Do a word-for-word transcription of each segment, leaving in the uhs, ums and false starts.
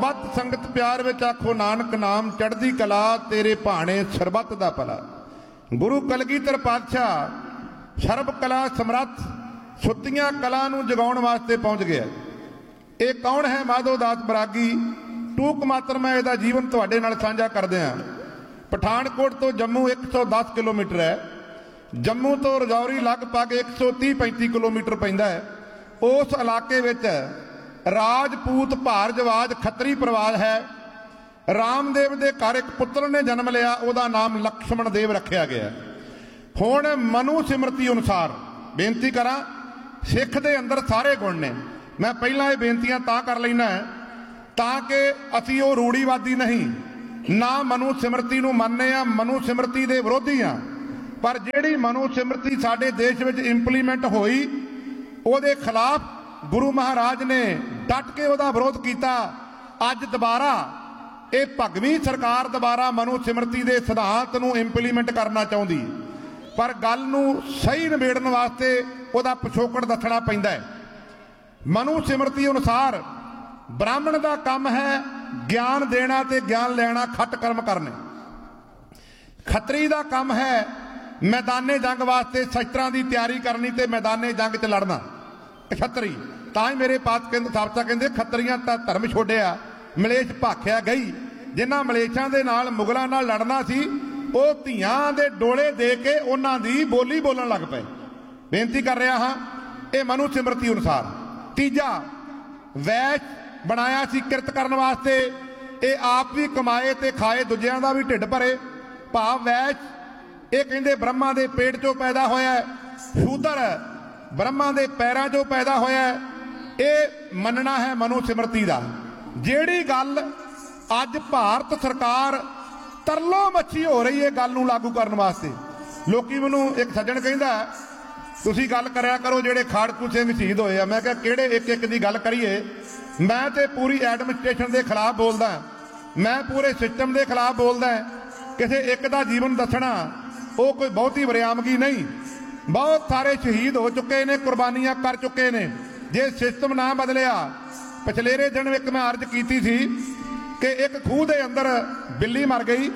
मत संगत प्यार विच आखो नानक नाम चढ़दी कला तेरे भाणे सरबत दा भला। गुरु कलगीधर पातशाह सर्ब कला समर्थ सुत्तियां कला नूं जगाउण वास्ते पहुँच गया। ये कौन है? माधो दास बरागी। टूक मात्र मैं इसका जीवन तुहाडे नाल साझा कर दिया। पठानकोट तो जम्मू एक सौ दस किलोमीटर है, जम्मू तो रजौरी लगभग एक सौ तीह पैंती किलोमीटर पैंदा है। उस इलाके विच राजपूत भारद्वाज खत्तरी परिवार है। रामदेव के घर एक पुत्र ने जन्म लिया, उसका नाम लक्ष्मण देव रखा गया। हुण मनु सिमरती अनुसार बेनती करा, सिख दे अंदर सारे गुण ने। मैं पहला ये बेनतियां तां कर लेना ताकि असी वो रूढ़ीवादी नहीं, ना मनु सिमरती नूं मनने आ, मनु सिमरती दे विरोधी आ। पर जिहड़ी मनु सिमरती साडे देश विच इंप्लीमेंट होई, ਉਹਦੇ खिलाफ गुरु महाराज ने डट के ਉਹਦਾ विरोध किया। अज दोबारा ये भगवीं सरकार दोबारा मनु सिमरती के सिद्धांत नूं इंप्लीमेंट करना चाहती, पर गल नूं सही निबेड़न वास्ते ਉਹਦਾ पिछोकड़ दसना पैंदा है। मनु सिमरती अनुसार ब्राह्मण का काम है ज्ञान देना ते ज्ञान लेना, खट कर्म करने। खत्तरी का काम है मैदाने जंग वास्ते शस्त्रां की तैयारी करनी ते मैदाने जंग च लड़ना। खत्तरी तां ही मेरे पास कहते साबता कहते खत्तरियां तां धर्म छोड़िया मलेश भाख्या गई। जिन्हां मलेशां दे नाल मुगलां नाल लड़ना सी, वो धीआं दे डोले दे के उन्हां दी बोली बोलन लग पे। बेनती कर रहा हाँ, ये मनु सिमरती अनुसार। तीजा वैश बनाया सी किरत करन वास्ते, ये आप भी कमाए ते खाए, दूजियां दा भी ढिड भरे। भाव वैश ये कहते ब्रह्मा दे पेट चों पैदा होया, शूदर ब्रह्मा दे पैरां चों पैदा होया। ये मनना है मनु सिमरती का। जिहड़ी गल अज भारत सरकार तरलो मच्छी हो रही है गल नूं लागू करन वास्ते, लोकी मैनूं एक सज्जण कहंदा तुसीं गल करया करो जिहड़े खाड़कू सिंह शहीद होए आ। मैं कहा किहड़े एक एक दी गल करिए? मैं ते पूरी एडमिनिस्ट्रेशन के खिलाफ बोलदा, मैं पूरे सिस्टम के खिलाफ बोलदा। किसी एक दा जीवन दसना वो कोई बहुती वरियामगी नहीं। बहुत सारे शहीद हो चुके ने, कुर्बानियां कर चुके ने। जे सिस्टम ना बदलिया, पिछलेरे दिन एक मैं अर्ज की थी कि एक खूह के अंदर बिल्ली मर गई,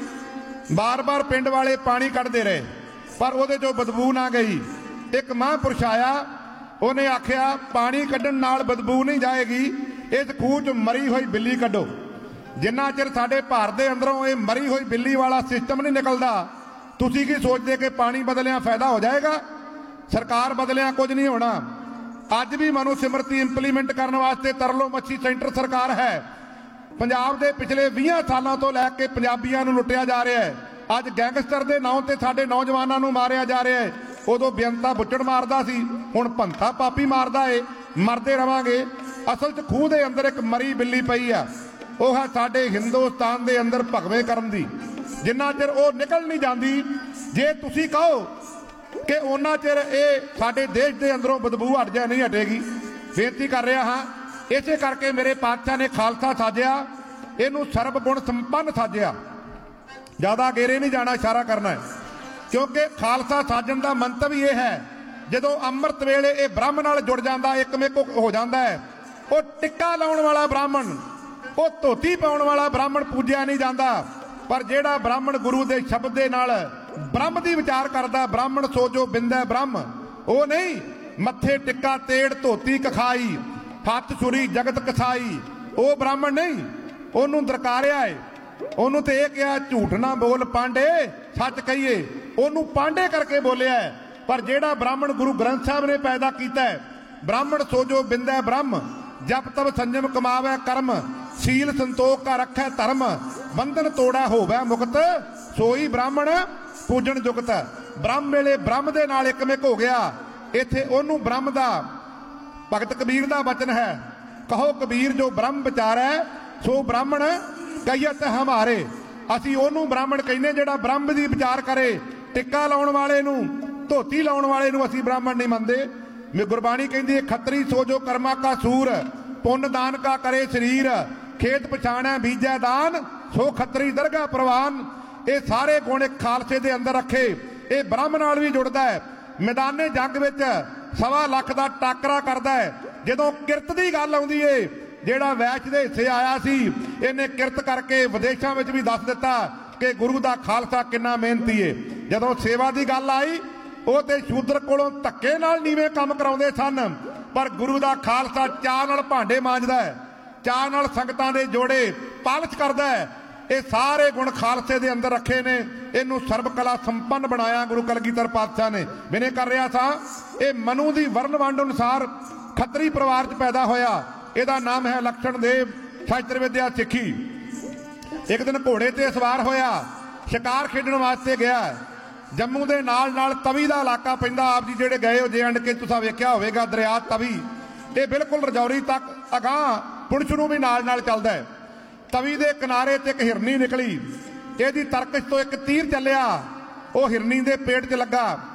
बार बार पिंड वाले पानी कढ़ते रहे पर वो जो बदबू ना गई। एक महापुरुष आया, उन्हें आख्या पानी कढ़न नाल बदबू नहीं जाएगी, इस खूह च मरी हुई बिल्ली कढ़ो। जिन्ना चिर साडे भारत के अंदरों ये मरी हुई बिल्ली वाला सिस्टम नहीं निकलता, तुसीं की सोचते कि पानी बदलिया फायदा हो जाएगा? सरकार बदलिया कुछ नहीं होना। अज भी मनु सिमरती इंप्लीमेंट करने वास्ते तरलो मच्छी सेंटर सरकार है। पंजाब के पिछले बीस सालों तो लैके पंजाबियों को लुटिया जा रहा है। अज गैंगस्टर के नाम से साडे नौजवानों को मारिया जा रहा है। उदों बेअंता बुच्चड़ मारदा सी, हुण भंता पापी मारदा है। मरते रवांगे। असल च खूह के अंदर एक मरी बिल्ली पई आ, वो है साडे हिंदुस्तान के अंदर भगवे करम दी। जिन्ना चिर वो निकल नहीं जाती, जे तुसीं कहो कि उन्ना चिर ये साडे देश के अंदरों बदबू हट जाए, नहीं हटेगी। बेनती कर रहा हाँ, इसे करके मेरे पातशाह ने खालसा साजिया, इनू सर्वगुण संपन्न साजिया। ज़्यादा गेरे नहीं जाना, इशारा करना है, क्योंकि खालसा साजन का मंतव ये है जदों अमृत वेले ये ब्रह्म नाल जुड़ जाता, एक मेक हो जाता है। वो टिक्का लाउण वाला ब्राह्मण, वो धोती पाउण वाला ब्राह्मण पूजिया नहीं जाता, पर जेड़ा ब्राह्मण गुरु के शब्द के नाल ब्रह्म की विचार करता, ब्राह्मण सो जो बिंदै ब्रह्म, वो नहीं मत्थे टिक्का तेड़ धोती कखाई, हथ छुरी जगत कसाई, वो ब्राह्मण नहीं। ओनू दरकारिया है, ओनू तो यह कहा झूठ ना बोल पांडे सच कहिए, ओनू पांडे करके बोलिया है। पर जेड़ा ब्राह्मण गुरु ग्रंथ साहब ने पैदा किया है, ब्राह्मण सो जो बिंदै ब्रह्म, जब तब संयम कमावै कर्म, सील संतोख का रखै धर्म, बंधन तोड़ा होवै मुक्त, सोई ब्राह्मण पूजन जुगत। ब्रह्म वेले ब्रह्म दे नाल एकमिक हो गया। इत्थे ओनू ब्रह्म दा, भगत कबीर दा वचन है, कहो कबीर जो ब्रह्म विचारै सो ब्राह्मण कहियत हमारे। असी ओनू ब्राह्मण कहने जेड़ा ब्रह्म दी विचार करे। टिक्का लाउण वाले नू, धोती लाउण वाले नू असी ब्राह्मण नहीं मनदे। मैं गुरबाणी कहती है खतरी सो जो कर्मा का सूर, पुण्य दान का करे शरीर, खेत पछाणै बीजै दान, सो खतरी दरगाह प्रवान। ये सारे गुण एक खालसे दे अंदर रखे। ये ब्रह्म नाल भी जुड़दा है। मैदाने जंग विच सवा लख का टाकरा करदा है। जदों किरत की गल आउंदी है, ਜਿਹੜਾ ਵੈਸ਼ ਦੇ ਹਿੱਸੇ ਆਇਆ ਸੀ ਇਹਨੇ ਕਿਰਤ ਕਰਕੇ ਵਿਦੇਸ਼ਾਂ ਵਿੱਚ ਵੀ ਦੱਸ ਦਿੱਤਾ ਕਿ ਗੁਰੂ ਦਾ ਖਾਲਸਾ ਕਿੰਨਾ ਮਿਹਨਤੀ ਏ। ਜਦੋਂ ਸੇਵਾ ਦੀ ਗੱਲ ਆਈ ਉਹ ਤੇ ਸ਼ੂਦਰ ਕੋਲੋਂ ਧੱਕੇ ਨਾਲ ਨੀਵੇਂ ਕੰਮ ਕਰਾਉਂਦੇ ਸਨ, ਪਰ ਗੁਰੂ ਦਾ ਖਾਲਸਾ ਚਾਹ ਨਾਲ ਭਾਂਡੇ ਮਾਂਜਦਾ ਹੈ, ਚਾਹ ਨਾਲ ਸੰਗਤਾਂ ਦੇ ਜੋੜੇ ਪਾਲਿਸ਼ ਕਰਦਾ ਹੈ। ਇਹ ਸਾਰੇ ਗੁਣ ਖਾਲਸੇ ਦੇ ਅੰਦਰ ਰੱਖੇ ਨੇ। ਇਹਨੂੰ ਸਰਬ ਕਲਾ ਸੰਪੰਨ ਬਣਾਇਆ ਗੁਰੂ ਕਲਗੀਧਰ ਪਾਤਸ਼ਾਹ ਨੇ। ਬਿਨੇ ਕਰ ਰਿਹਾ ਸਾਂ, ਇਹ ਮਨੂ ਦੀ ਵਰਨ ਵੰਡ ਅਨੁਸਾਰ ਖੱਤਰੀ ਪਰਿਵਾਰ 'ਚ ਪੈਦਾ ਹੋਇਆ। ਇਹਦਾ ਨਾਮ ਹੈ ਲਖਣ ਦੇਵ, ਸ਼ਾਸਤਰ ਵਿਦਿਆ ਸਿੱਖੀ। ਇੱਕ ਦਿਨ ਘੋੜੇ ਤੇ ਸਵਾਰ ਹੋਇਆ, ਸ਼ਿਕਾਰ ਖੇਡਣ ਵਾਸਤੇ ਗਿਆ। ਜੰਮੂ ਦੇ ਨਾਲ ਨਾਲ ਤਵੀ ਦਾ ਇਲਾਕਾ ਪੈਂਦਾ। ਆਪ ਜੀ ਜਿਹੜੇ ਗਏ ਹੋ ਜੇ ਐਂਡ ਕੇ ਤੁਸੀਂ ਵੇਖਿਆ ਹੋਵੇਗਾ ਦਰਿਆ ਤਵੀ, ਇਹ ਬਿਲਕੁਲ ਰਜੌਰੀ ਤੱਕ ਅਗਾਂਹ ਪੁੰਛ ਨੂੰ ਵੀ ਨਾਲ ਨਾਲ ਚੱਲਦਾ ਹੈ। ਤਵੀ ਦੇ ਕਿਨਾਰੇ ਤੇ ਇੱਕ ਹਿਰਨੀ ਨਿਕਲੀ, ਇਹਦੀ ਤਰਕਸ਼ ਤੋਂ ਇੱਕ ਤੀਰ ਚੱਲਿਆ, ਉਹ ਹਿਰਨੀ ਦੇ ਪੇਟ 'ਚ ਲੱਗਾ।